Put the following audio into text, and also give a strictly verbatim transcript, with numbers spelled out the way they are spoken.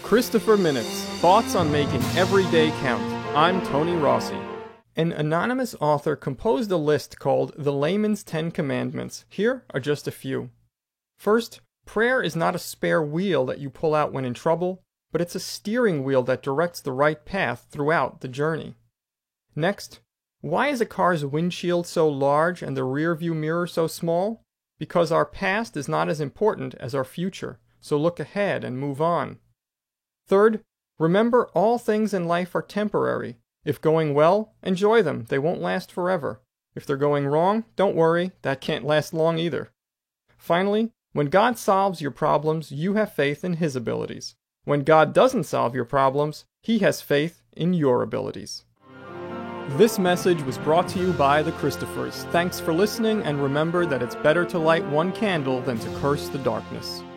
Christopher Minutes, thoughts on making every day count. I'm Tony Rossi. An anonymous author composed a list called The Layman's Ten Commandments. Here are just a few. First, prayer is not a spare wheel that you pull out when in trouble, but it's a steering wheel that directs the right path throughout the journey. Next, why is a car's windshield so large and the rear view mirror so small? Because our past is not as important as our future, so look ahead and move on. Third, remember all things in life are temporary. If going well, enjoy them. They won't last forever. If they're going wrong, don't worry. That can't last long either. Finally, when God solves your problems, you have faith in His abilities. When God doesn't solve your problems, He has faith in your abilities. This message was brought to you by the Christophers. Thanks for listening, and remember that it's better to light one candle than to curse the darkness.